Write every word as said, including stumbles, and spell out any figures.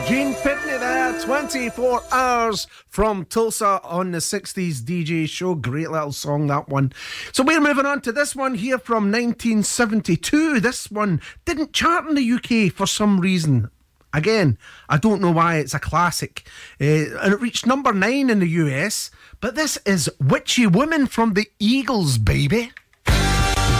Gene Pitney there, twenty-four hours from Tulsa on the sixties D J show. Great little song, that one. So we're moving on to this one here from nineteen seventy-two. This one didn't chart in the U K for some reason. Again, I don't know why. It's a classic. Uh, and it reached number nine in the U S. But this is Witchy Woman from the Eagles, baby.